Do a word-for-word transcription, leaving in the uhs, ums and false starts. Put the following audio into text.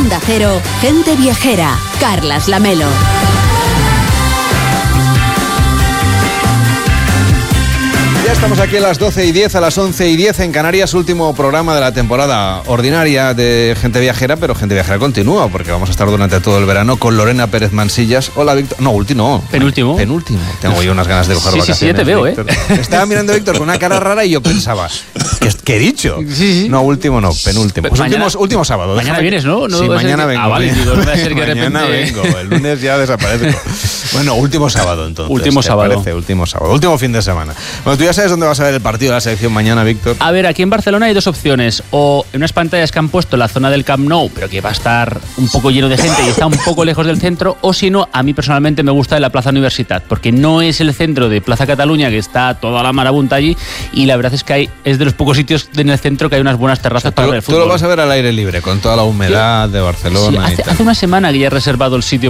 Onda Cero, Gente Viajera, Carlas Lamelo. Ya estamos aquí a las doce y diez, a las once y diez en Canarias, último programa de la temporada ordinaria de Gente Viajera, pero Gente Viajera continúa, porque vamos a estar durante todo el verano con Lorena Pérez Mansillas. Hola, Víctor. No, último. Penúltimo. Penúltimo. Tengo yo unas ganas de coger sí, vacaciones. Sí, sí, ya te veo, Víctor. ¿eh? Estaba mirando a Víctor con una cara rara y yo pensaba, ¿qué, qué he dicho? Sí, sí. No, último no, penúltimo. Pues mañana, último, último sábado. Mañana Déjame vienes, ¿no? ¿No? Sí, mañana vengo. Ah, vale, digo, no va a ser que de mañana repente... vengo, el lunes ya desaparezco. Bueno, último sábado entonces. Último sábado. Parece? Último sábado. Último fin de semana. Bueno, tú ya sabes dónde vas a ver el partido de la selección mañana, Víctor. A ver, aquí en Barcelona hay dos opciones. O en unas pantallas que han puesto en la zona del Camp Nou, pero que va a estar un poco lleno de gente y está un poco lejos del centro. O si no, a mí personalmente me gusta de la Plaza Universitat, porque no es el centro de Plaza Cataluña, que está toda la marabunta allí, y la verdad es que hay, es de los pocos sitios en el centro que hay unas buenas terrazas, o sea, para tú, ver el tú fútbol. lo vas a ver al aire libre, con toda la humedad de Barcelona. Sí, y hace, tal. hace una semana que ya he reservado el sitio